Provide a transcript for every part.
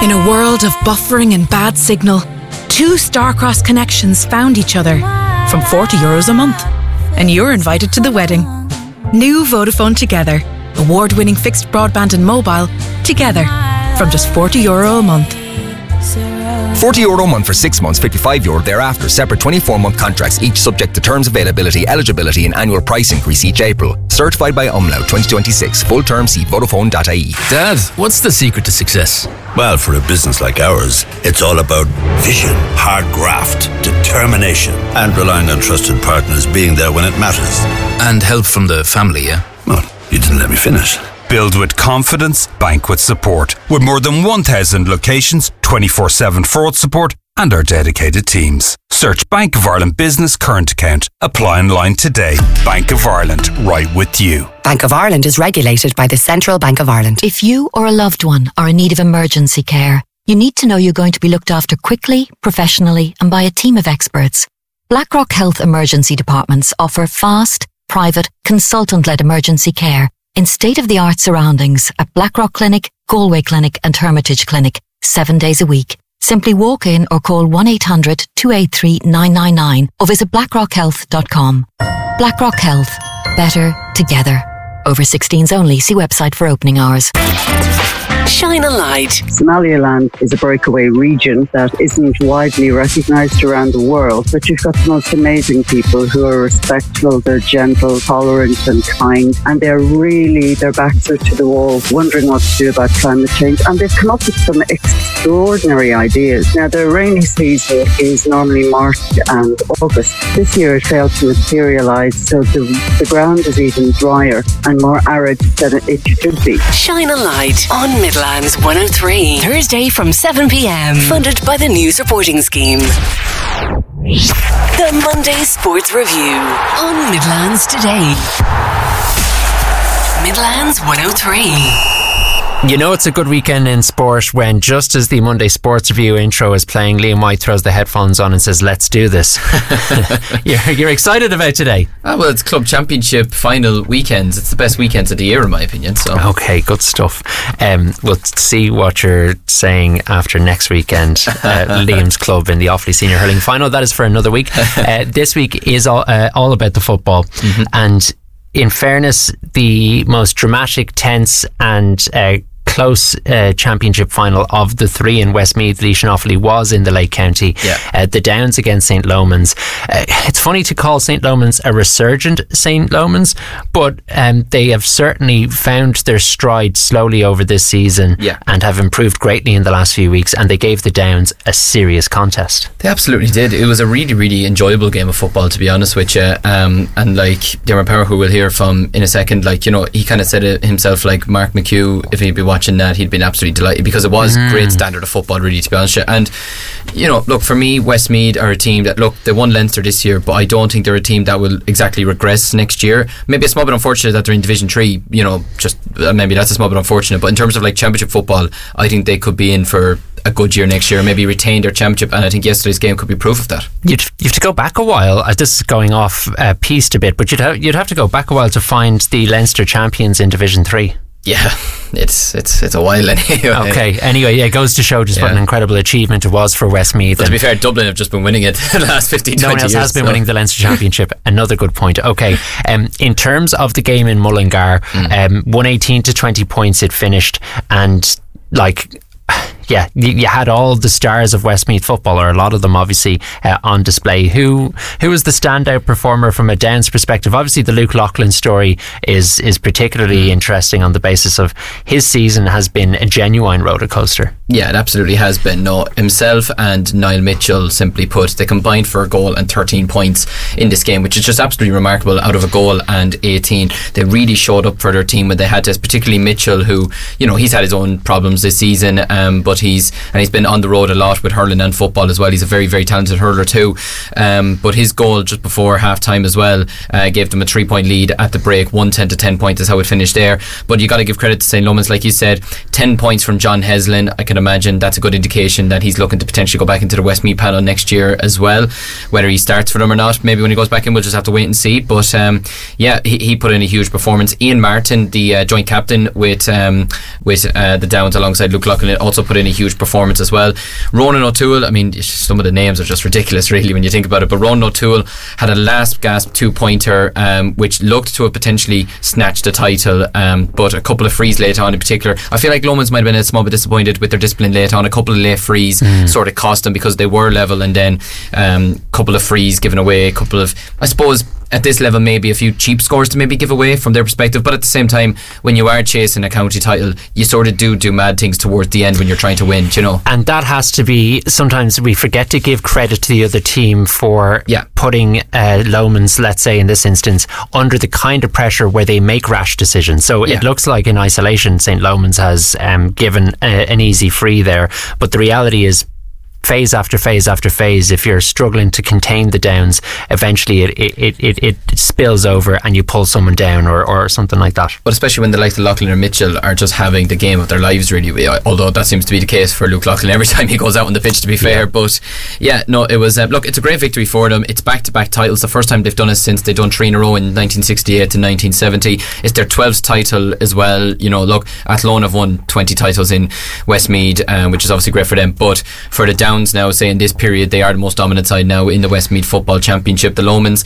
In a world of buffering and bad signal, two Starcross connections found each other from €40 a month. And you're invited to the wedding. New Vodafone Together. Award-winning fixed broadband and mobile together from just €40 a month. €40 a month for 6 months, €55 thereafter. Separate 24-month contracts, each subject to terms, availability, eligibility and annual price increase each April. Certified by Umlaut 2026. Full term, see Vodafone.ie. Dad, what's the secret to success? Well, for a business like ours, it's all about vision, hard graft, determination, and relying on trusted partners being there when it matters. And help from the family, yeah? Well, you didn't let me finish. Build with confidence, bank with support. With more than 1,000 locations, 24/7 fraud support and our dedicated teams. Search Bank of Ireland Business Current Account. Apply online today. Bank of Ireland, right with you. Bank of Ireland is regulated by the Central Bank of Ireland. If you or a loved one are in need of emergency care, you need to know you're going to be looked after quickly, professionally and by a team of experts. BlackRock Health Emergency Departments offer fast, private, consultant-led emergency care in state-of-the-art surroundings at Blackrock Clinic, Galway Clinic and Hermitage Clinic, 7 days a week. Simply walk in or call 1-800-283-999 or visit blackrockhealth.com. BlackRock Health. Better together. Over 16s only. See website for opening hours. Shine a light. Somaliland is a breakaway region that isn't widely recognised around the world, but you've got the most amazing people who are respectful, they're gentle, tolerant and kind, and their backs are to the wall, wondering what to do about climate change, and they've come up with some extraordinary ideas. Now, the rainy season is normally March and August. This year it failed to materialise, so the ground is even drier and more arid than it should be. Shine a light on Midlands 103. Thursday from 7 p.m. Funded by the News Reporting Scheme. The Monday Sports Review on Midlands Today. Midlands 103. You know it's a good weekend in sport when just as the Monday Sports Review intro is playing, Liam White throws the headphones on and says, let's do this. You're excited about today? Oh, well, it's Club Championship final weekends. It's the best weekends of the year in my opinion. So okay, good stuff. We'll see what you're saying after next weekend. Liam's club in the Offaly Senior Hurling Final. That is for another week. This week is all about the football. Mm-hmm. And in fairness, the most dramatic, tense and close championship final of the three in Westmeath, Laois and Offaly was in the Lake County. The Downs against St. Lomans. It's funny to call St. Lomans a resurgent St. Lomans, but they have certainly found their stride slowly over this season and have improved greatly in the last few weeks, and they gave the Downs a serious contest. They absolutely did. It was a really, really enjoyable game of football, to be honest with you. And like Dermot Power, who we'll hear from in a second, like, you know, he kind of said it himself, like Mark McHugh, if he'd be watching that, he'd been absolutely delighted because it was great standard of football, really, to be honest. And you know, look, for me, Westmeath are a team that, look, they won Leinster this year, but I don't think they're a team that will exactly regress next year. Maybe a small bit unfortunate that they're in Division 3, you know, just maybe that's a small bit unfortunate, but in terms of like championship football, I think they could be in for a good year next year, maybe retain their championship, and I think yesterday's game could be proof of that. You have to go back a while. This is going off piste a bit, but you'd have to go back a while to find the Leinster champions in Division 3. Yeah, it's a while anyway. Okay, anyway, it goes to show just what an incredible achievement it was for Westmeath. But to be fair, Dublin have just been winning it the last 15, 20 years. No one else has been winning the Leinster Championship. Another good point. Okay, in terms of the game in Mullingar, 118 to 20 points it finished, and like... Yeah, you had all the stars of Westmeath football, or a lot of them obviously, on display. Who was the standout performer from a Downs perspective? Obviously the Luke Loughlin story is particularly interesting on the basis of his season has been a genuine rollercoaster. Yeah, it absolutely has been. No, himself and Niall Mitchell, simply put, they combined for a goal and 13 points in this game, which is just absolutely remarkable. Out of a goal and 18, they really showed up for their team when they had to, particularly Mitchell, who, you know, he's had his own problems this season, but he's been on the road a lot with hurling and football as well. He's a very, very talented hurler too, but his goal just before half time as well gave them a 3-point lead at the break. 110 to 10 points is how it finished there. But you got to give credit to St. Lomans, like you said, 10 points from John Heslin. I can imagine that's a good indication that he's looking to potentially go back into the Westmeath panel next year as well. Whether he starts for them or not, maybe when he goes back in, we'll just have to wait and see. But he put in a huge performance. Ian Martin, the joint captain with the Downs alongside Luke Loughlin, also put in in a huge performance as well. Ronan O'Toole, I mean, some of the names are just ridiculous really when you think about it, but Ronan O'Toole had a last gasp 2-pointer which looked to have potentially snatched the title, but a couple of frees late on in particular. I feel like Lomans might have been a small bit disappointed with their discipline late on. A couple of late frees sort of cost them because they were level, and then a couple of frees given away, a couple of, I suppose at this level maybe a few cheap scores to maybe give away from their perspective, but at the same time when you are chasing a county title you sort of do mad things towards the end when you're trying to win, you know. And that has to be, sometimes we forget to give credit to the other team for putting Lomans, let's say in this instance, under the kind of pressure where they make rash decisions. So it looks like in isolation St. Lomans has given an easy free there, but the reality is phase after phase after phase, if you're struggling to contain the downs, eventually it spills over and you pull someone down or something like that. But especially when the likes of Loughlin or Mitchell are just having the game of their lives really, although that seems to be the case for Luke Loughlin every time he goes out on the pitch, to be fair. But it was look, it's a great victory for them. It's back-to-back titles, the first time they've done it since they've done 3 in a row in 1968 to 1970. It's their 12th title as well. You know, look, Athlone have won 20 titles in Westmeath, which is obviously great for them, but for the Downs now, say in this period, they are the most dominant side now in the Westmeath Football Championship. The Lomans,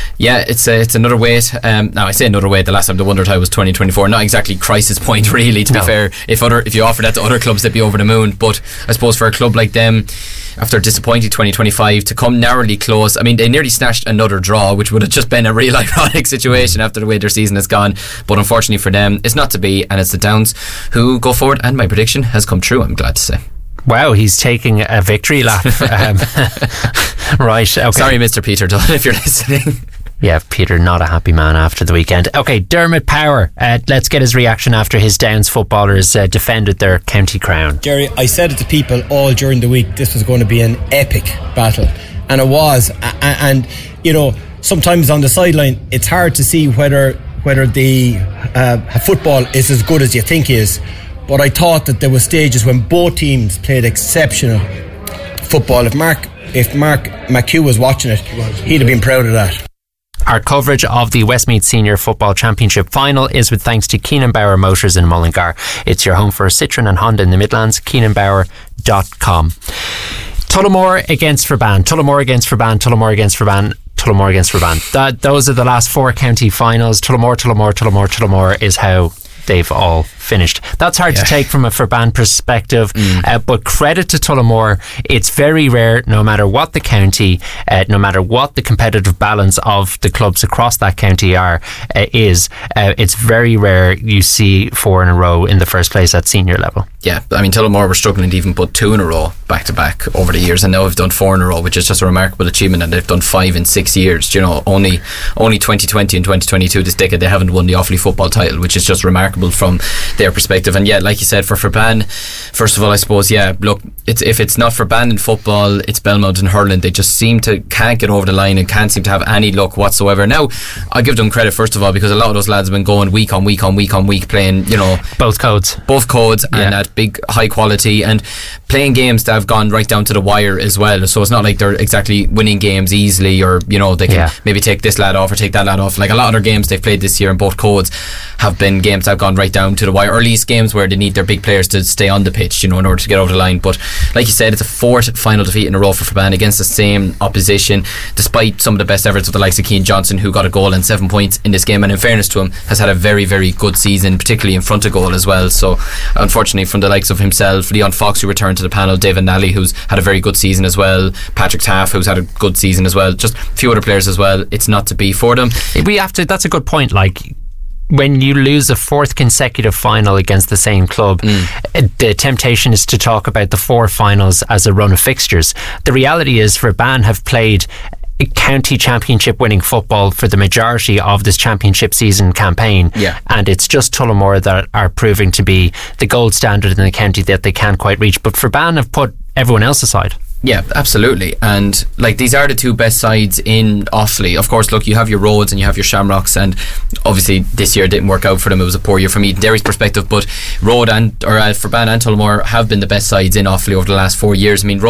it's another weight. Now I say another weight, the last time the Wonder tie was 2024, not exactly crisis point really, to be fair. If you offer that to other clubs, they'd be over the moon, but I suppose for a club like them, after disappointing 2025, to come narrowly close, I mean they nearly snatched another draw, which would have just been a real ironic situation after the way their season has gone, but unfortunately for them it's not to be, and it's the Downs who go forward, and my prediction has come true, I'm glad to say. Wow, he's taking a victory lap. Right, okay. Sorry, Mr. Peter Dunn, if you're listening. Yeah, Peter, not a happy man after the weekend. Okay, Dermot Power, let's get his reaction after his Downs footballers defended their county crown. Jerry, I said it to people all during the week, this was going to be an epic battle, and it was. And you know, sometimes on the sideline it's hard to see whether the football is as good as you think it is. But I thought that there were stages when both teams played exceptional football. If Mark McHugh was watching it, he'd have been proud of that. Our coverage of the Westmeath Senior Football Championship final is with thanks to Keenan Bauer Motors in Mullingar. It's your home for Citroen and Honda in the Midlands. KeenanBauer.com. Tullamore against Verban. Tullamore against Verban. Tullamore against Verban. Tullamore against Verban. Those are the last 4 county finals. Tullamore is how they've all finished. That's hard to take from a Verban perspective, but credit to Tullamore. It's very rare, no matter what the county, no matter what the competitive balance of the clubs across that county is, it's very rare you see 4 in a row in the first place at senior level. Yeah, I mean Tullamore were struggling to even put 2 in a row back to back over the years, and now have done 4 in a row, which is just a remarkable achievement, and they've done 5 in 6 years. You know, only 2020 and 2022 this decade they haven't won the Offaly football title, which is just remarkable from their perspective. And like you said, for Verban, first of all, I suppose, look, if it's not Verban in football, it's Belmont and hurling. They just can't get over the line and can't seem to have any luck whatsoever. Now, I give them credit first of all, because a lot of those lads have been going week on week playing, you know, both codes and at big high quality, and playing games that have gone right down to the wire as well. So it's not like they're exactly winning games easily, or you know, they can maybe take this lad off or take that lad off. Like a lot of their games they've played this year in both codes have been games that have gone right down to the wire, or at least games where they need their big players to stay on the pitch, you know, in order to get over the line. But like you said, it's a 4th final defeat in a row for Verban against the same opposition, despite some of the best efforts of the likes of Keane Johnson, who got a goal and 7 points in this game, and in fairness to him, has had a very, very good season, particularly in front of goal as well. So unfortunately, from the likes of himself, Leon Fox, who returned to the panel, David Nally, who's had a very good season as well, Patrick Taff, who's had a good season as well, just a few other players as well, it's not to be for them. That's a good point. Like, when you lose a 4th consecutive final against the same club, the temptation is to talk about the 4 finals as a run of fixtures. The reality is Verban have played county championship winning football for the majority of this championship season campaign, and it's just Tullamore that are proving to be the gold standard in the county that they can't quite reach. But Verban have put everyone else aside. Yeah, absolutely. And like, these are the two best sides in Offaly. Of course, look, you have your Rhodes and you have your Shamrocks, and obviously this year didn't work out for them. It was a poor year from Eden Derry's perspective, but Rode Ferban and Tullamore have been the best sides in Offaly over the last 4 years. I mean,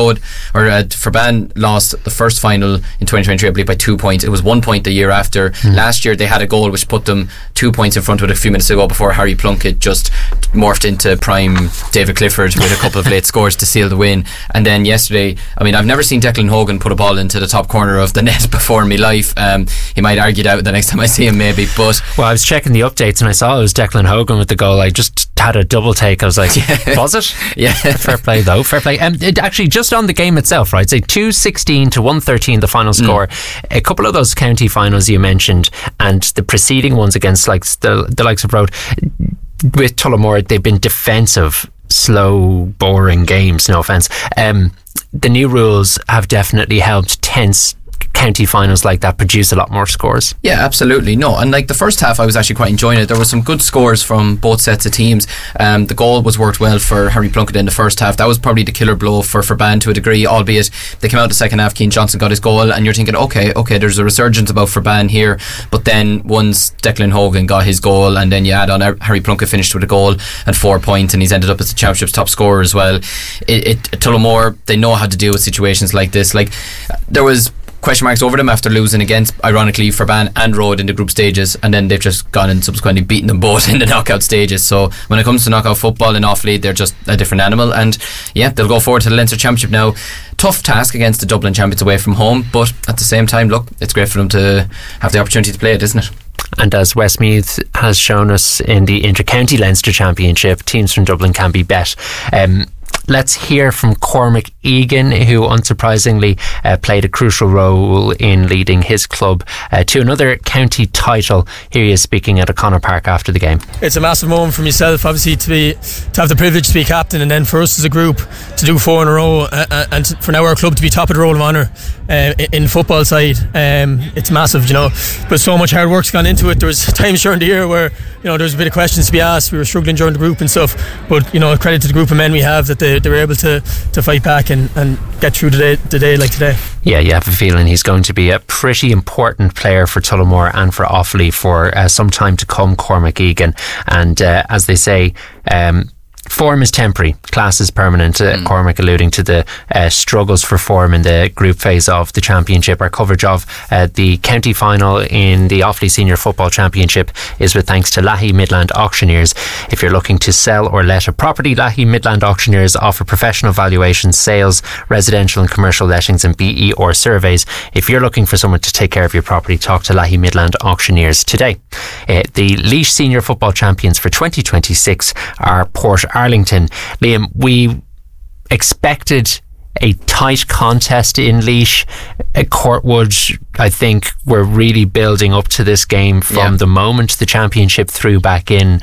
Ferban lost the first final in 2023, I believe, by 2 points. It was 1 point the year after. Last year they had a goal which put them 2 points in front of it a few minutes ago, before Harry Plunkett just morphed into prime David Clifford with a couple of late scores to seal the win. And then yesterday, I mean, I've never seen Declan Hogan put a ball into the top corner of the net before in my life. He might argue that the next time I see him, maybe. But well, I was checking the updates and I saw it was Declan Hogan with the goal. I just had a double take. I was like, was it? Yeah. Fair play though, fair play. Actually, just on the game itself, right, say 2-16 to 113 the final score. A couple of those county finals you mentioned and the preceding ones against like the likes of Rode, with Tullamore, they've been defensive, slow, boring games, no offence. The new rules have definitely helped tense county finals like that produce a lot more scores. Yeah, absolutely. No, and like the first half I was actually quite enjoying it. There were some good scores from both sets of teams. The goal was worked well for Harry Plunkett in the first half. That was probably the killer blow for Ferban to a degree, albeit they came out the second half, Keane Johnson got his goal, and you're thinking, okay, there's a resurgence about Ferban here. But then once Declan Hogan got his goal, and then you add on Harry Plunkett finished with a goal and 4 points, and he's ended up as the championship's top scorer as well. Tullamore, they know how to deal with situations like this. Like, there was question marks over them after losing against, ironically, Ferban and Rode in the group stages, and then they've just gone and subsequently beaten them both in the knockout stages. So when it comes to knockout football in Offaly, they're just a different animal, and yeah, they'll go forward to the Leinster Championship now. Tough task against the Dublin champions away from home, but at the same time, look, it's great for them to have the opportunity to play it, isn't it? And as Westmeath has shown us in the Inter-County Leinster Championship, teams from Dublin can be bet. Let's hear from Cormac Egan, who unsurprisingly played a crucial role in leading his club to another county title. Here he is speaking at O'Connor Park after the game. It's a massive moment for myself, obviously, to have the privilege to be captain, and then for us as a group to do 4 in a row, and for now our club to be top of the roll of honour in the football side. It's massive, you know, but so much hard work's gone into it. There was times during the year where, you know, there was a bit of questions to be asked. We were struggling during the group and stuff, but, you know, credit to the group of men we have that they were able to fight back and get through the day like today. Yeah, you have a feeling he's going to be a pretty important player for Tullamore and for Offaly for some time to come, Cormac Egan. And as they say, form is temporary, class is permanent. Cormac alluding to the struggles for form in the group phase of the championship. Our coverage of the county final in the Offaly Senior Football Championship is with thanks to Lahey Midland Auctioneers. If you're looking to sell or let a property, Lahey Midland Auctioneers offer professional valuations, sales, residential and commercial lettings and BE or surveys. If you're looking for someone to take care of your property, talk to Lahey Midland Auctioneers today. The Laois Senior Football Champions for 2026 are Port Arlington. Liam, we expected a tight contest in Laois. Courtwood, I think, were really building up to this game from the moment the championship threw back in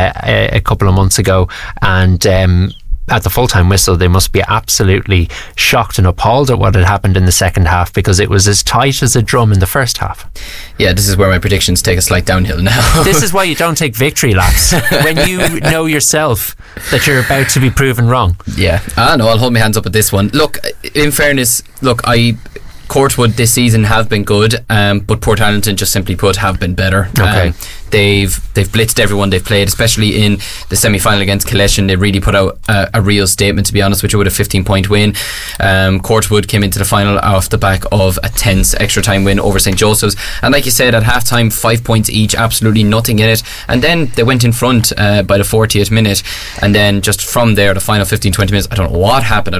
a couple of months ago, and at the full-time whistle they must be absolutely shocked and appalled at what had happened in the second half, because it was as tight as a drum in the first half. Yeah, this is where my predictions take a slight downhill now. This is why you don't take victory laps when you know yourself that you're about to be proven wrong. Yeah, no, I'll hold my hands up at this one. Look, in fairness, Courtwood this season have been good, but Port Arlington, just simply put, have been better. Okay. They've blitzed everyone they've played, especially in the semi-final against Killeshin. They really put out a real statement, to be honest, which would a 15-point win. Courtwood came into the final off the back of a tense extra time win over St. Joseph's, and like you said, at half time 5 points each, absolutely nothing in it, and then they went in front by the 40th minute, and then just from there the final 15-20 minutes, I don't know what happened,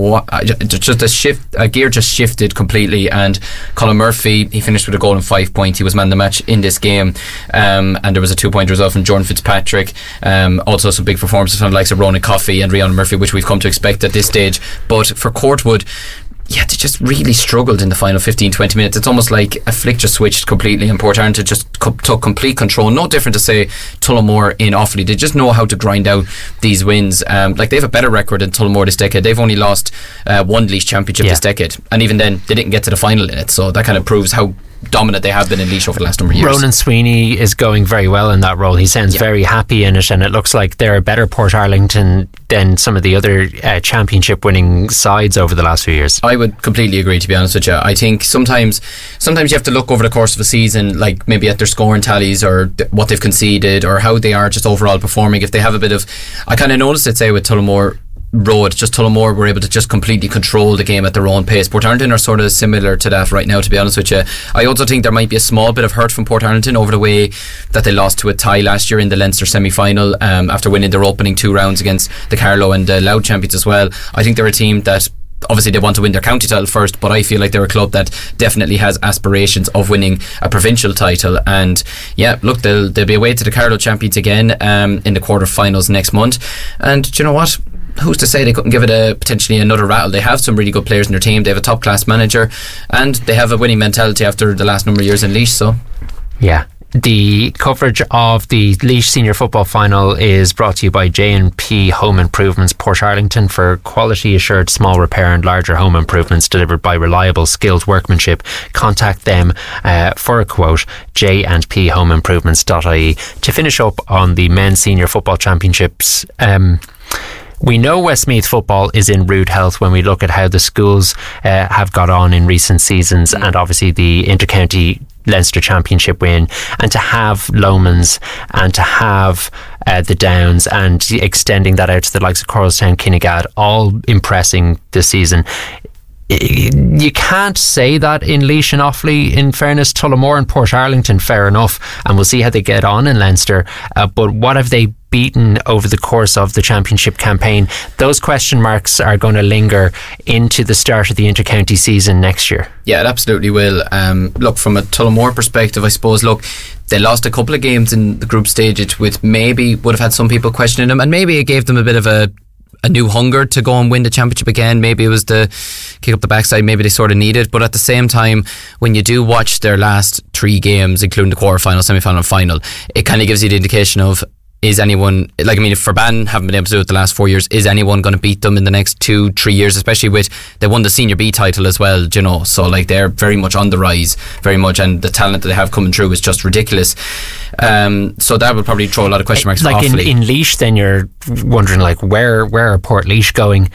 a gear just shifted completely, and Colin Murphy, he finished with a goal and 5 points. He was man of the match in this game. And there was a 2-point result from Jordan Fitzpatrick. Also some big performances from the likes of Ronan Coffey and Rhiannon Murphy, which we've come to expect at this stage. But for Courtwood, they just really struggled in the final 15-20 minutes. It's almost like a flick just switched completely, and Port Arlington just took complete control. No different to, say, Tullamore in Offaly. They just know how to grind out these wins. They have a better record than Tullamore this decade. They've only lost one Laois championship this decade, and even then they didn't get to the final in it. So that kind of proves how dominant they have been in Laois over the last number of years. Ronan Sweeney is going very well in that role. He sounds very happy in it, and it looks like they're a better Portarlington than some of the other championship winning sides over the last few years. I would completely agree, to be honest with you. I think sometimes you have to look over the course of a season, like maybe at their scoring tallies or what they've conceded or how they are just overall performing. If they have a bit of, I kind of noticed it, say, with Tullamore Road, just Tullamore were able to just completely control the game at their own pace. Portarlington are sort of similar to that right now, to be honest with you. I also think there might be a small bit of hurt from Portarlington over the way that they lost to a tie last year in the Leinster semi-final after winning their opening 2 rounds against the Carlow and the Louth champions as well. I think they're a team that obviously they want to win their county title first, but I feel like they're a club that definitely has aspirations of winning a provincial title. And yeah, look, they'll be away to the Carlow champions again in the quarter-finals next month. And do you know what? Who's to say they couldn't give it potentially another rattle? They have some really good players in their team. They have a top class manager, and they have a winning mentality after the last number of years in Laois. So yeah. The coverage of the Laois Senior Football Final is brought to you by J&P Home Improvements Portarlington for quality assured small repair and larger home improvements delivered by reliable skilled workmanship. Contact them for a quote, jandphomeimprovements.ie. To finish up on the Men's Senior Football Championships, we know Westmeath football is in rude health when we look at how the schools have got on in recent seasons, and obviously the Intercounty Leinster Championship win, and to have Lomans and to have the Downs and extending that out to the likes of Coralstown, Kinnegad, all impressing this season. You can't say that in Laois and Offaly. In fairness, Tullamore and Portarlington, fair enough, and we'll see how they get on in Leinster, but what have they beaten over the course of the championship campaign? Those question marks are going to linger into the start of the intercounty season next year. Yeah, it absolutely will. Look, from a Tullamore perspective, I suppose, look, they lost a couple of games in the group stage, which maybe would have had some people questioning them, and maybe it gave them a bit of a new hunger to go and win the championship again. Maybe it was the kick up the backside, maybe they sort of needed. But at the same time, when you do watch their last 3 games, including the quarter-final, semi-final and final, it kind of gives you the indication of, is anyone, like, I mean, if Ferban haven't been able to do it the last 4 years, is anyone going to beat them in the next 2-3 years, especially with, they won the Senior B title as well, you know, so like they're very much on the rise, very much, and the talent that they have coming through is just ridiculous. So that would probably throw a lot of question marks. Like in Laois, then you're wondering, like, where are Port Laois going?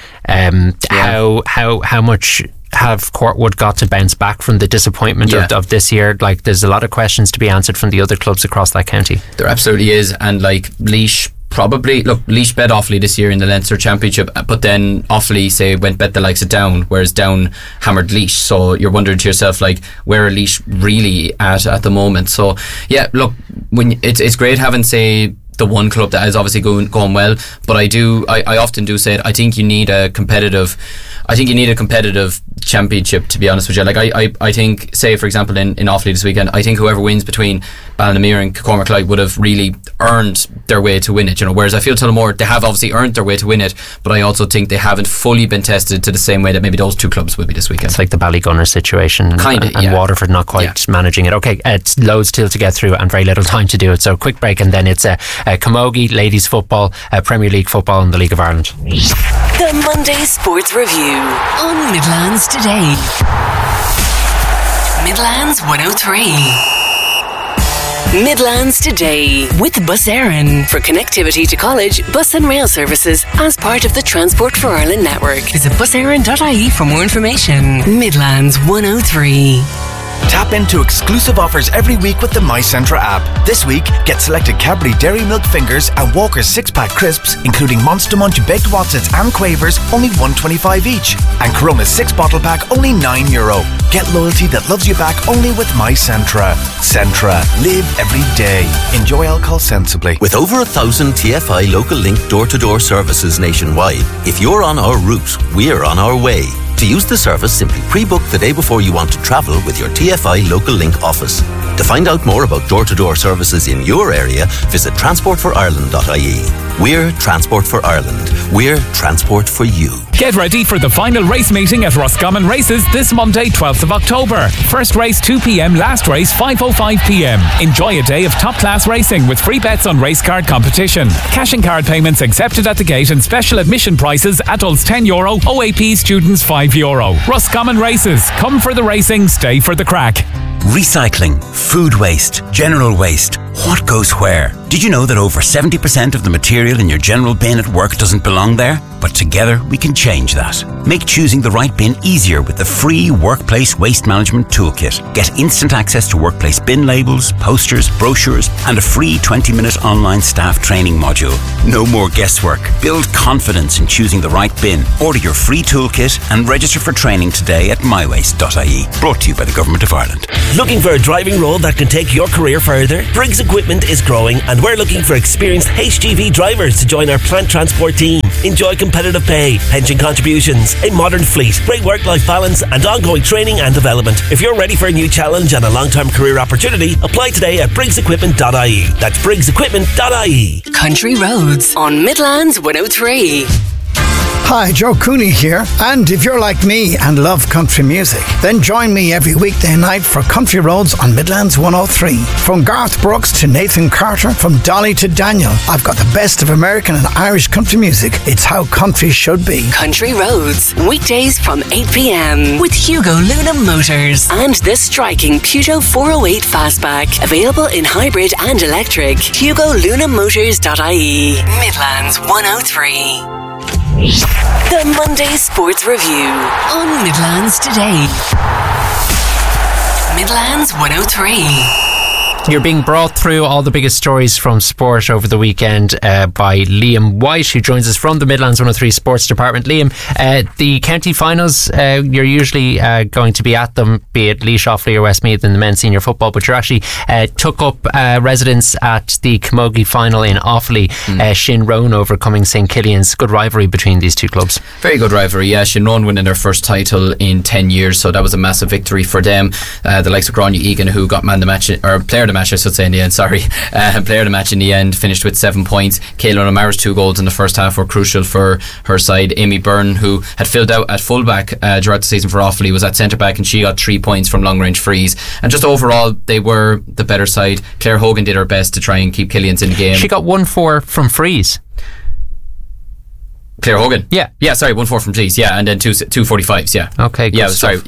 How much have Courtwood got to bounce back from the disappointment of this year? Like, there's a lot of questions to be answered from the other clubs across that county. There absolutely is. And like Laois, probably, look, Laois bet Offaly this year in the Leinster Championship, but then Offaly, say, went bet the likes of Down, whereas Down hammered Laois. So you're wondering to yourself, like, where are Laois really at the moment? So yeah, look, when it's great having, say, the one club that is obviously going well, but I often do say it, I think you need a competitive championship, to be honest with you. Like, I think, say, for example, in Offaly this weekend, I think whoever wins between Ballinamuir and Cormac would have really earned their way to win it, you know, whereas I feel Tullamore, they have obviously earned their way to win it, but I also think they haven't fully been tested to the same way that maybe those 2 clubs will be this weekend. It's like the Ballygunner situation, and Waterford not quite managing it. Okay, it's loads still to get through and very little time to do it, so quick break, and then it's Camogie, ladies football, Premier League football and the League of Ireland. The Monday Sports Review on Midlands Today. Midlands 103. Midlands Today with Bus Éireann for connectivity to college, bus and rail services as part of the Transport for Ireland network. Visit buséireann.ie for more information. Midlands 103. Tap into exclusive offers every week with the MyCentra app. This week, get selected Cadbury Dairy Milk Fingers and Walker's 6-pack crisps, including Monster Munch Baked Wotsits and Quavers, only $1.25 each. And Corona's 6-bottle pack, only €9. Get loyalty that loves you back only with MyCentra. Centra. Live every day. Enjoy alcohol sensibly. With over 1,000 TFI Local Link door-to-door services nationwide, if you're on our route, we're on our way. To use the service, simply pre-book the day before you want to travel with your TFI Local Link office. To find out more about door-to-door services in your area, visit transportforireland.ie. We're Transport for Ireland. We're transport for you. Get ready for the final race meeting at Roscommon Races this Monday, 12th of October. First race 2 p.m, last race 5:05 p.m. Enjoy a day of top-class racing with free bets on race card competition. Cash and card payments accepted at the gate and special admission prices: adults €10, OAP students €5. Roscommon Races. Come for the racing, stay for the crack. Recycling, food waste, general waste. What goes where? Did you know that over 70% of the material in your general bin at work doesn't belong there? But together we can change that. Make choosing the right bin easier with the free Workplace Waste Management Toolkit. Get instant access to workplace bin labels, posters, brochures, and a free 20-minute online staff training module. No more guesswork. Build confidence in choosing the right bin. Order your free toolkit and register for training today at mywaste.ie. Brought to you by the Government of Ireland. Looking for a driving role that can take your career further? Briggs Equipment is growing, and we're looking for experienced HGV drivers to join our plant transport team. Enjoy competitive pay, pension contributions, a modern fleet, great work-life balance, and ongoing training and development. If you're ready for a new challenge and a long-term career opportunity, apply today at BriggsEquipment.ie. That's BriggsEquipment.ie. Country Roads on Midlands 103. Hi, Joe Cooney here, and if you're like me and love country music, then join me every weekday night for Country Roads on Midlands 103. From Garth Brooks to Nathan Carter, from Dolly to Daniel, I've got the best of American and Irish country music. It's how country should be. Country Roads, weekdays from 8 p.m. with Hugo Luna Motors and the striking Peugeot 408 Fastback, available in hybrid and electric. HugoLunaMotors.ie. Midlands 103. The Monday Sports Review on Midlands Today. Midlands 103. You're being brought through all the biggest stories from sport over the weekend by Liam White, who joins us from the Midlands 103 Sports Department. Liam, the county finals, you're usually going to be at them, be it Laois, Offaly or Westmeath in the men's senior football, but you actually took up residence at the Camogie final in Offaly. Shinrone overcoming St Killian's. Good rivalry between these two clubs. Very good rivalry, yeah. Shinrone winning their first title in 10 years, so that was a massive victory for them. The likes of Grania Egan, who got man the match, or player of the match I should say in the end, player of the match in the end, finished with 7 points. Caelan O'Mara's 2 goals in the first half were crucial for her side. Amy Byrne, who had filled out at fullback throughout the season for Offaly, was at centre back and she got 3 points from long range frees, and just overall they were the better side. Claire Hogan did her best to try and keep Killian's in the game. She got 1-4 from frees. Claire Hogan, 1-4 from frees, and then two 45s, okay, good stuff.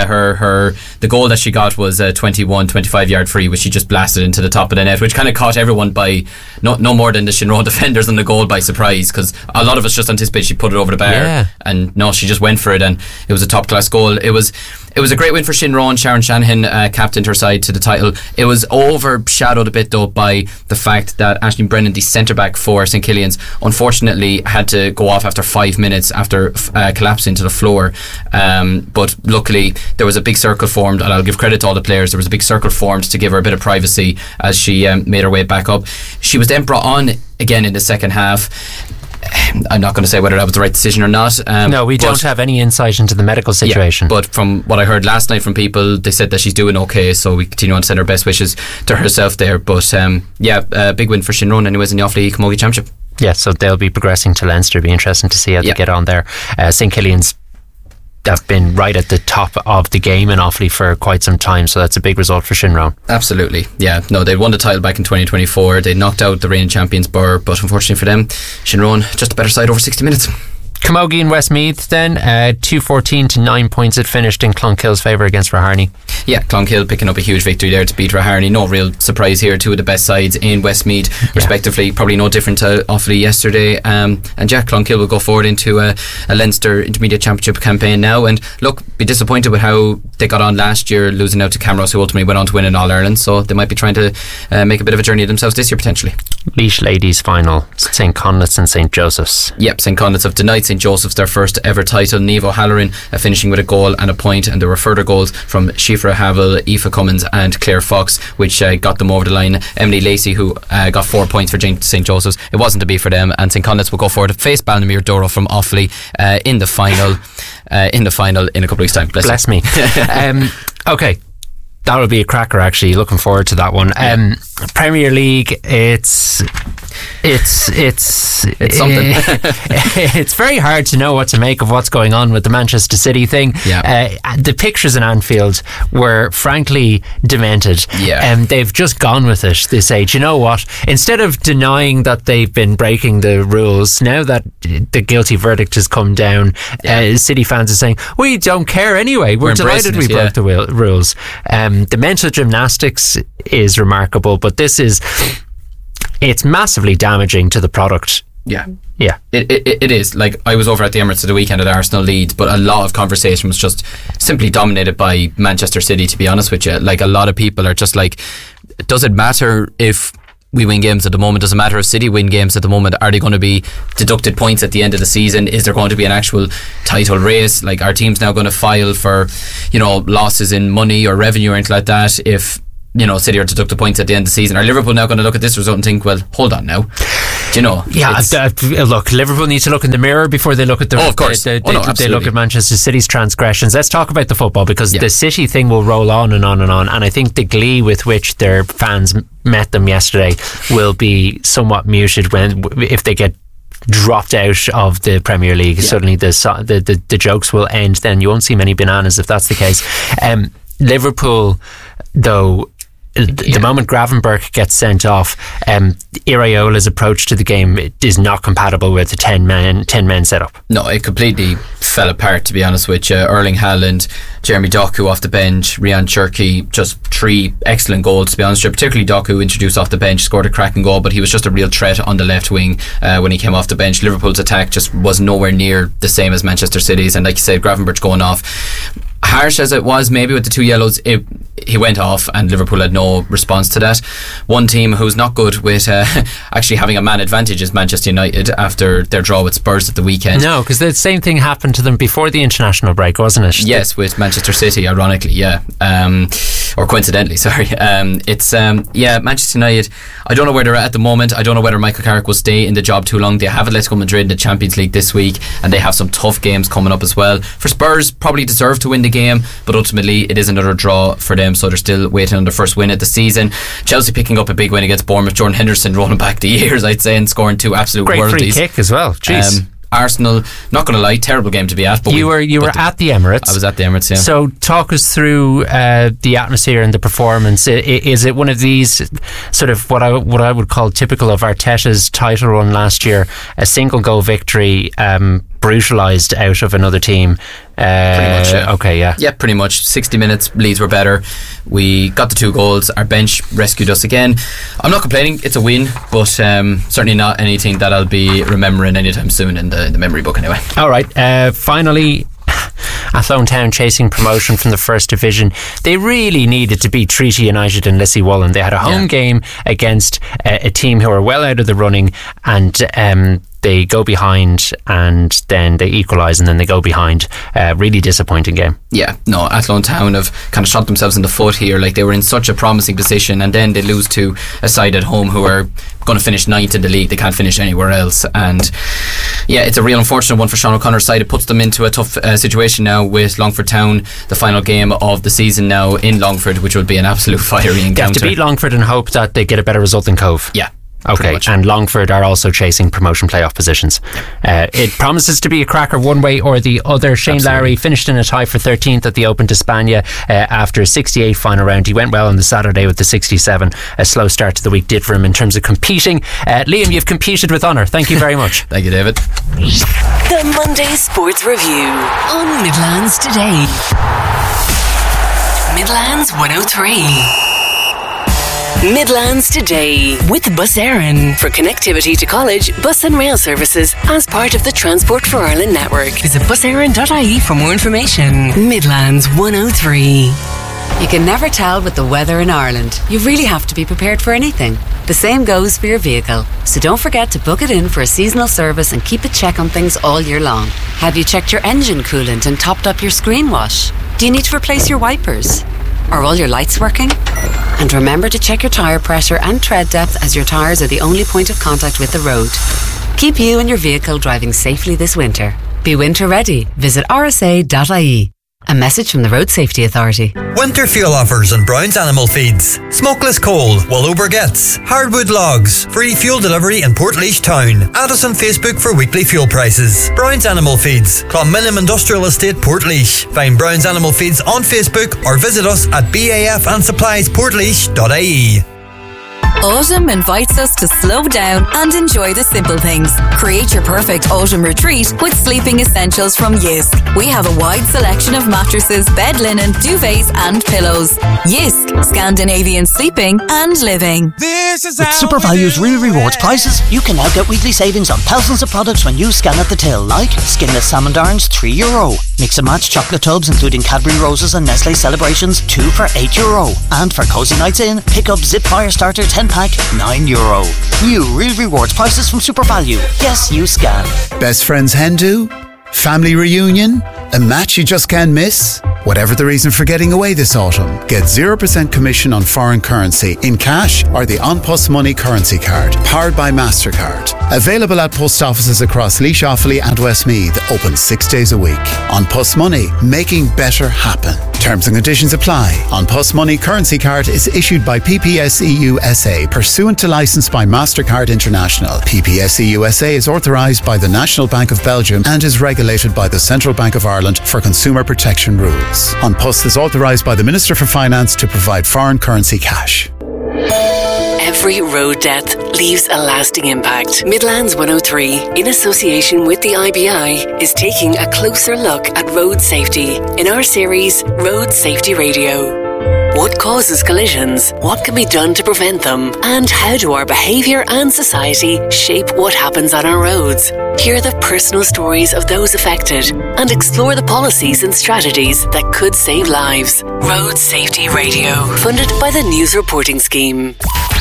The goal that she got was a 25 yard free, which she just blasted into the top of the net, which kind of caught everyone by no more than the Shinrone defenders on the goal by surprise, because a lot of us just anticipated she'd put it over the bar, and no, she just went for it, and it was a top class goal. It was a great win for Shinrone. Sharon Shanahan captained her side to the title. It was overshadowed a bit though by the fact that Aisling Brennan, the centre back for St Killian's, unfortunately had to go off after 5 minutes after collapsing to the floor, but luckily there was a big circle formed, and I'll give credit to all the players. There was a big circle formed to give her a bit of privacy as she made her way back up. She was then brought on again in the second half. I'm not going to say whether that was the right decision or not. No, we don't have any insight into the medical situation. But from what I heard last night from people, they said that she's doing okay, so we continue on to send our best wishes to herself there. But big win for Shinrone anyways in the Offaly Camogie Championship. Yeah, so they'll be progressing to Leinster. It'll be interesting to see how they get on there. St Killian's have been right at the top of the game in Offaly for quite some time, so that's a big result for Shinrone. Absolutely, yeah. No, they won the title back in 2024. They knocked out the reigning champions Burr, but unfortunately for them, Shinrone just a better side over 60 minutes. Camogie and Westmeath then, 2-14 to 9 points it finished in Clonakil's favour against Raharney. Yeah, Clonakil picking up a huge victory there to beat Raharney. No real surprise here, two of the best sides in Westmeath respectively, probably no different to Offaly yesterday, and Clonakil will go forward into a Leinster Intermediate Championship campaign now, and look, be disappointed with how they got on last year, losing out to Camross, who ultimately went on to win in All-Ireland, so they might be trying to make a bit of a journey themselves this year potentially. Laois ladies final, St Conleth's and St Joseph's. Yep, St Conleth's have denied St Joseph's their first ever title. Niamh O'Halloran finishing with a goal and a point, and there were further goals from Shifra Havel, Aoife Cummins and Claire Fox, which got them over the line. Emily Lacey, who got 4 points for St Joseph's, it wasn't to be for them, and St Conleth's will go forward to face Ballinamere Doro from Offaly in the final in a couple of weeks time. Bless me. Okay, that'll be a cracker actually, looking forward to that one. Premier League, it's something. It's very hard to know what to make of what's going on with the Manchester City thing. The pictures in Anfield were frankly demented. They've just gone with it. They say, do you know what, instead of denying that they've been breaking the rules, now that the guilty verdict has come down, City fans are saying, we don't care anyway, we're delighted we broke the rules. The mental gymnastics is remarkable, but it's massively damaging to the product. It is. Like, I was over at the Emirates at the weekend at Arsenal Leeds, but a lot of conversation was just simply dominated by Manchester City, to be honest with you. Like, a lot of people are just like, does it matter if we win games at the moment? Does it matter if City win games at the moment? Are they going to be deducted points at the end of the season? Is there going to be an actual title race? Like, are teams now going to file for, losses in money or revenue or anything like that if City are deducted points at the end of the season? Are Liverpool now going to look at this result and think, well, hold on now, look, Liverpool need to look in the mirror before they look at they look at Manchester City's transgressions. Let's talk about the football, because the City thing will roll on and on and on, and I think the glee with which their fans met them yesterday will be somewhat muted if they get dropped out of the Premier League. Suddenly the jokes will end. Then you won't see many bananas if that's the case. Liverpool, though, the moment Gravenberch gets sent off, Iraola's approach to the game is not compatible with the 10 men setup. No, it completely fell apart, to be honest with you. Erling Haaland, Jeremy Doku off the bench, Ryan Cherki, just 3 excellent goals, to be honest with you. Particularly Doku, introduced off the bench, scored a cracking goal, but he was just a real threat on the left wing when he came off the bench. Liverpool's attack just was nowhere near the same as Manchester City's, and like you said, Gravenberch going off, harsh as it was maybe with the 2 yellows, he went off and Liverpool had no response to that. One team who's not good with actually having a man advantage is Manchester United after their draw with Spurs at the weekend. No, because the same thing happened to them before the international break, wasn't it? Yes, with Manchester City, ironically, or coincidentally, sorry. Manchester United, I don't know where they're at the moment. I don't know whether Michael Carrick will stay in the job too long. They have Atletico Madrid in the Champions League this week, and they have some tough games coming up as well. For Spurs, probably deserve to win the game, but ultimately it is another draw for them, so they're still waiting on their first win of the season. Chelsea picking up a big win against Bournemouth. Jordan Henderson rolling back the years, I'd say, and scoring 2 absolute great worldies. Free kick as well. Jeez. Arsenal, not going to lie, terrible game to be at. But you were at the Emirates. I was at the Emirates, yeah. So talk us through the atmosphere and the performance. Is it one of these sort of what I would call typical of Arteta's title run last year, a single goal victory, brutalised out of another team? Pretty much, yeah. Okay, yeah. Yeah, pretty much. 60 minutes, Leeds were better. We got the 2 goals. Our bench rescued us again. I'm not complaining. It's a win, but certainly not anything that I'll be remembering anytime soon in the memory book anyway. All right. Finally, Athlone Town chasing promotion from the First Division. They really needed to beat Treaty United and Lissy Woolen. They had a home game against a team who are well out of the running, and they go behind and then they equalise and then they go behind. Really disappointing game. Yeah, no, Athlone Town have kind of shot themselves in the foot here. Like, they were in such a promising position, and then they lose to a side at home who are going to finish 9th in the league. They can't finish anywhere else, and yeah, it's a real unfortunate one for Sean O'Connor's side. It puts them into a tough situation now with Longford Town, the final game of the season now in Longford, which will be an absolute fiery encounter. They have to beat Longford and hope that they get a better result than Cove. Yeah. Okay, and Longford are also chasing promotion playoff positions. It promises to be a cracker one way or the other. Shane Lowry finished in a tie for 13th at the Open d'Espagne after a 68 final round. He went well on the Saturday with the 67. A slow start to the week did for him in terms of competing. Liam, you've competed with honour. Thank you very much. Thank you, David. The Monday Sports Review on Midlands Today. Midlands 103. Midlands Today with Bus Éireann for connectivity to college, bus and rail services as part of the Transport for Ireland network. Visit buséireann.ie for more information. Midlands 103. You can never tell with the weather in Ireland. You really have to be prepared for anything. The same goes for your vehicle. So don't forget to book it in for a seasonal service and keep a check on things all year long. Have you checked your engine coolant and topped up your screen wash? Do you need to replace your wipers? Are all your lights working? And remember to check your tyre pressure and tread depth, as your tyres are the only point of contact with the road. Keep you and your vehicle driving safely this winter. Be winter ready. Visit rsa.ie. A message from the Road Safety Authority. Winter fuel offers on Brown's Animal Feeds. Smokeless coal, Willow briquettes, hardwood logs, free fuel delivery in Portlaoise town. Add us on Facebook for weekly fuel prices. Brown's Animal Feeds, Clonmillim Industrial Estate, Portlaoise. Find Brown's Animal Feeds on Facebook or visit us at bafandsuppliesportlaoise.ie. Autumn invites us to slow down and enjoy the simple things. Create your perfect autumn retreat with sleeping essentials from Jysk. We have a wide selection of mattresses, bed linen, duvets and pillows. Jysk, Scandinavian sleeping and living. With SuperValue's Real Rewards prices, you can now get weekly savings on thousands of products when you scan at the till, like skinless salmon darns, €3. Mix and match chocolate tubs including Cadbury Roses and Nestle Celebrations, 2 for €8. And for cozy nights in, pick up Zip Fire Starter 10-pack, €9. New Real Rewards prices from SuperValue. Yes, you scan. Best friends hen do? Family reunion? A match you just can't miss? Whatever the reason for getting away this autumn, get 0% commission on foreign currency in cash or the An Post Money currency card, powered by MasterCard. Available at post offices across Laois, Offaly and Westmeath, open 6 days a week. An Post Money, making better happen. Terms and conditions apply. An Post Money currency card is issued by PPSEU SA, pursuant to licence by MasterCard International. PPSEU SA is authorised by the National Bank of Belgium and is regulated by the Central Bank of Ireland for consumer protection rules. An Post is authorised by the Minister for Finance to provide foreign currency cash. Every road death leaves a lasting impact. Midlands 103, in association with the IBI, is taking a closer look at road safety in our series Road Safety Radio. What causes collisions? What can be done to prevent them? And how do our behaviour and society shape what happens on our roads? Hear the personal stories of those affected and explore the policies and strategies that could save lives. Road Safety Radio, funded by the News Reporting Scheme.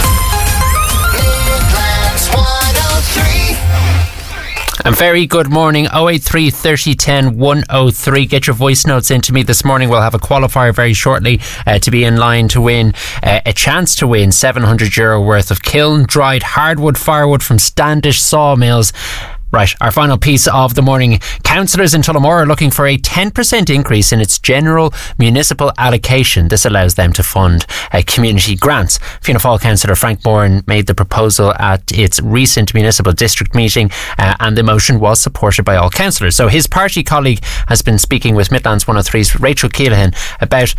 And very good morning. 083 30 10 103. Get your voice notes into me this morning. We'll have a qualifier very shortly to be in line to win a chance to win €700 worth of kiln dried hardwood firewood from Standish Sawmills. Right, our final piece of the morning. Councillors in Tullamore are looking for a 10% increase in its general municipal allocation. This allows them to fund community grants. Fianna Fáil councillor Frank Moran made the proposal at its recent municipal district meeting, and the motion was supported by all councillors. So his party colleague has been speaking with Midlands 103's Rachel Keelan about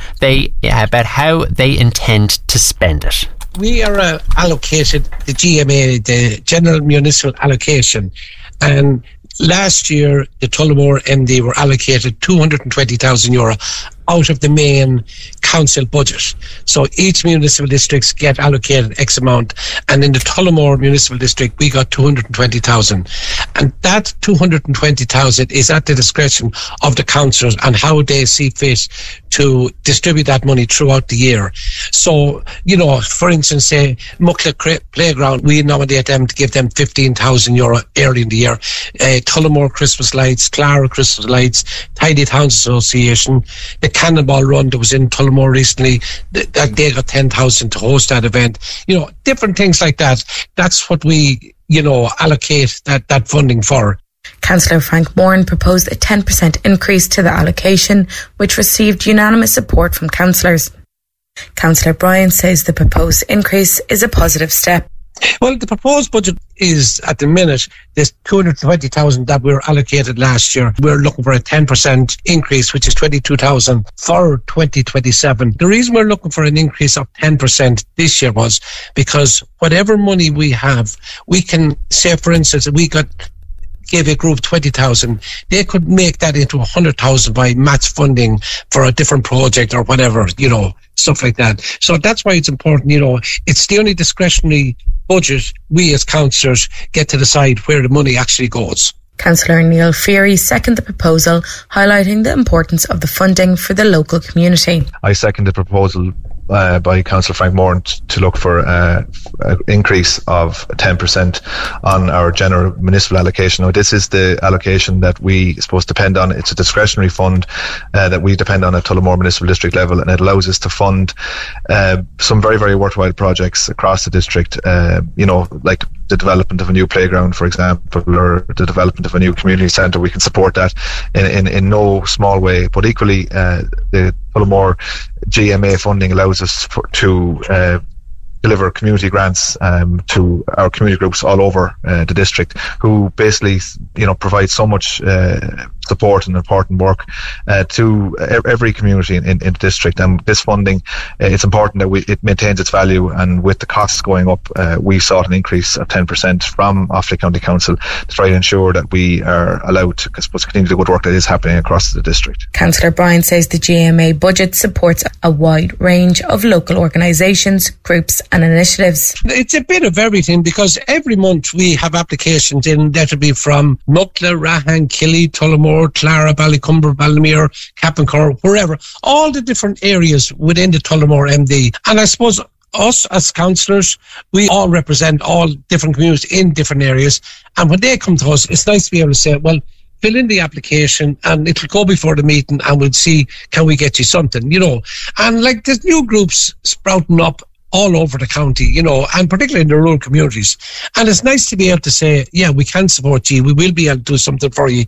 how they intend to spend it. We are allocated the GMA, the General Municipal Allocation, and last year the Tullamore MD were allocated €220,000 out of the main council budget. So each municipal districts get allocated X amount, and in the Tullamore Municipal District we got 220,000, and that 220,000 is at the discretion of the councillors and how they see fit to distribute that money throughout the year. So, you know, for instance, say Muckle Playground, we nominate them to give them €15,000 early in the year. Tullamore Christmas Lights, Clara Christmas Lights, Tidy Towns Association, the Cannonball Run that was in Tullamore recently, that they got 10,000 to host that event. You know, different things like that. That's what we, you know, allocate that funding for. Councillor Frank Moran proposed a 10% increase to the allocation, which received unanimous support from councillors. Councillor Bryan says the proposed increase is a positive step. Well, the proposed budget is, at the minute, this 220,000 that we were allocated last year. We're looking for a 10% increase, which is 22,000 for 2027. The reason we're looking for an increase of 10% this year was because whatever money we have, we can say, for instance, we gave a group 20,000, they could make that into 100,000 by match funding for a different project or whatever, you know, stuff like that. So that's why it's important, you know, it's the only discretionary budget we as councillors get to decide where the money actually goes. Councillor Neil Feary seconded the proposal, highlighting the importance of the funding for the local community. I second the proposal by Councillor Frank Moran to look for an increase of 10% on our general municipal allocation. Now, this is the allocation that we supposed to depend on. It's a discretionary fund that we depend on at Tullamore Municipal District level, and it allows us to fund some very, very worthwhile projects across the district, like the development of a new playground, for example, or the development of a new community centre. We can support that in no small way, but equally the Tullamore GMA funding allows us to deliver community grants to our community groups all over the district, who basically provide so much support and important work to every community in the district. And this funding, it's important that it maintains its value, and with the costs going up, we sought an increase of 10% from Offaly County Council to try to ensure that we are allowed to continue the good work that is happening across the district. Councillor Bryan says the GMA budget supports a wide range of local organisations, groups and initiatives. It's a bit of everything, because every month we have applications in that will be from Muckla, Rahane, Killy, Tullamore, Clara, Ballycumber, Ballymere, Cappancur, wherever, all the different areas within the Tullamore MD. And I suppose us as councillors, we all represent all different communities in different areas, and when they come to us, it's nice to be able to say, well, fill in the application and it'll go before the meeting and we'll see, can we get you something, and like there's new groups sprouting up all over the county, and particularly in the rural communities. And it's nice to be able to say, yeah, we can support you. We will be able to do something for you